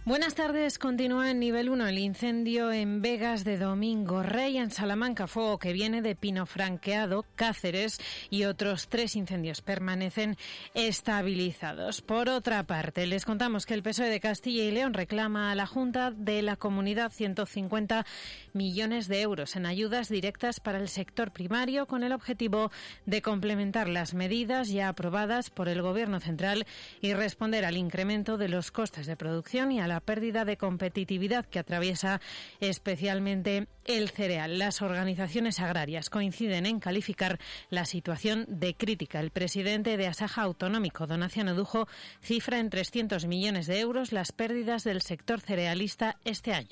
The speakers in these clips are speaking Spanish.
Buenas tardes. Continúa en nivel 1 el incendio en Vegas de Domingo Rey, en Salamanca. Fuego que viene de Pino Franqueado, Cáceres, y otros 3 incendios permanecen estabilizados. Por otra parte, les contamos que el PSOE de Castilla y León reclama a la Junta de la Comunidad 150 millones de euros en ayudas directas para el sector primario, con el objetivo de complementar las medidas ya aprobadas por el Gobierno central y responder al incremento de los costes de producción y a la pérdida de competitividad que atraviesa especialmente el cereal. Las organizaciones agrarias coinciden en calificar la situación de crítica. El presidente de Asaja Autonómico, Donaciano Dujo, cifra en 300 millones de euros las pérdidas del sector cerealista este año.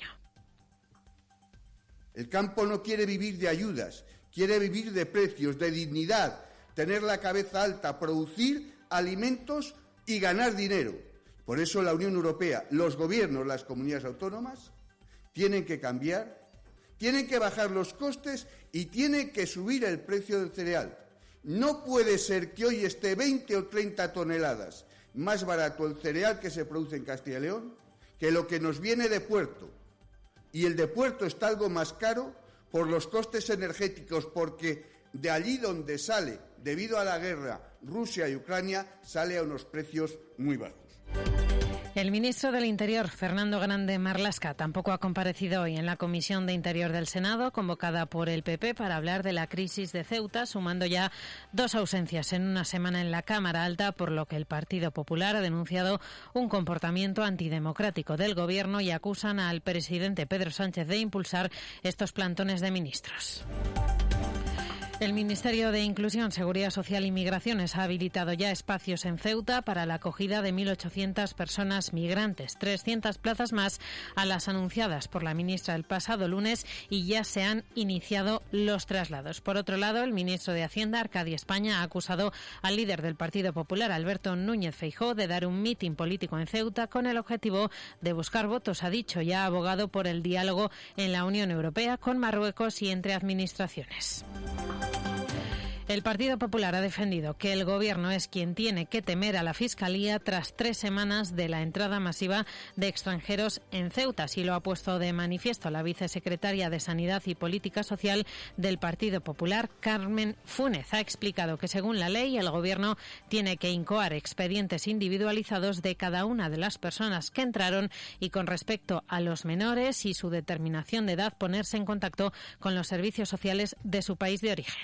El campo no quiere vivir de ayudas, quiere vivir de precios, de dignidad, tener la cabeza alta, producir alimentos y ganar dinero. Por eso la Unión Europea, los gobiernos, las comunidades autónomas, tienen que cambiar, tienen que bajar los costes y tienen que subir el precio del cereal. No puede ser que hoy esté 20 o 30 toneladas más barato el cereal que se produce en Castilla y León que lo que nos viene de puerto. Y el de puerto está algo más caro por los costes energéticos, porque de allí donde sale, debido a la guerra Rusia y Ucrania, sale a unos precios muy bajos. El ministro del Interior, Fernando Grande Marlaska, tampoco ha comparecido hoy en la Comisión de Interior del Senado, convocada por el PP para hablar de la crisis de Ceuta, sumando ya 2 ausencias en una semana en la Cámara Alta, por lo que el Partido Popular ha denunciado un comportamiento antidemocrático del Gobierno y acusan al presidente Pedro Sánchez de impulsar estos plantones de ministros. El Ministerio de Inclusión, Seguridad Social y Migraciones ha habilitado ya espacios en Ceuta para la acogida de 1.800 personas migrantes, 300 plazas más a las anunciadas por la ministra el pasado lunes, y ya se han iniciado los traslados. Por otro lado, el ministro de Hacienda, Arcadio España, ha acusado al líder del Partido Popular, Alberto Núñez Feijóo, de dar un mitin político en Ceuta con el objetivo de buscar votos. Ha dicho y ha abogado por el diálogo en la Unión Europea con Marruecos y entre administraciones. El Partido Popular ha defendido que el Gobierno es quien tiene que temer a la Fiscalía tras 3 semanas de la entrada masiva de extranjeros en Ceuta. Así lo ha puesto de manifiesto la vicesecretaria de Sanidad y Política Social del Partido Popular, Carmen Fúnez. Ha explicado que, según la ley, el Gobierno tiene que incoar expedientes individualizados de cada una de las personas que entraron y, con respecto a los menores y su determinación de edad, ponerse en contacto con los servicios sociales de su país de origen.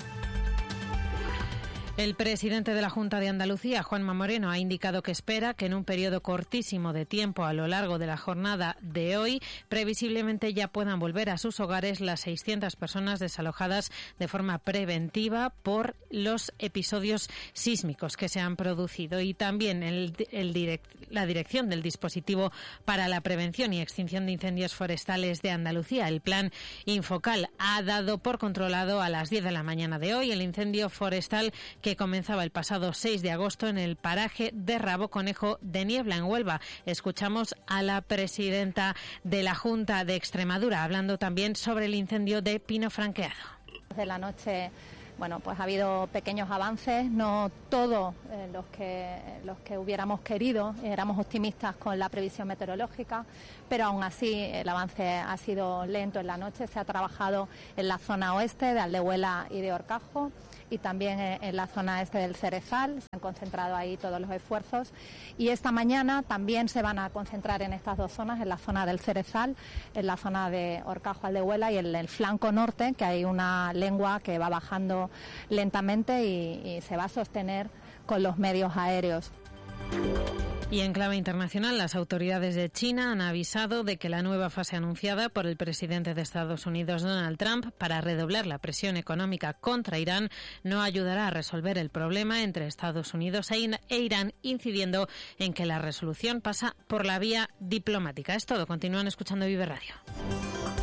El presidente de la Junta de Andalucía, Juanma Moreno, ha indicado que espera que en un periodo cortísimo de tiempo a lo largo de la jornada de hoy, previsiblemente ya puedan volver a sus hogares las 600 personas desalojadas de forma preventiva por los episodios sísmicos que se han producido. Y también la dirección del dispositivo para la prevención y extinción de incendios forestales de Andalucía, el plan Infocal, ha dado por controlado a las 10 de la mañana de hoy el incendio forestal que comenzaba el pasado 6 de agosto en el paraje de Rabo Conejo de Niebla, en Huelva. Escuchamos a la presidenta de la Junta de Extremadura hablando también sobre el incendio de Pino Franqueado. De la noche, bueno, pues ha habido pequeños avances, no todos los que hubiéramos querido. Éramos optimistas con la previsión meteorológica, pero aún así el avance ha sido lento en la noche. Se ha trabajado en la zona oeste de Aldehuela y de Horcajo, y también en la zona este del Cerezal. Se han concentrado ahí todos los esfuerzos, y esta mañana también se van a concentrar en estas 2 zonas, en la zona del Cerezal, en la zona de Horcajo, Aldehuela, y en el flanco norte, que hay una lengua que va bajando lentamente y se va a sostener con los medios aéreos. Y en clave internacional, las autoridades de China han avisado de que la nueva fase anunciada por el presidente de Estados Unidos, Donald Trump, para redoblar la presión económica contra Irán, no ayudará a resolver el problema entre Estados Unidos e Irán, incidiendo en que la resolución pasa por la vía diplomática. Es todo. Continúan escuchando Vive Radio.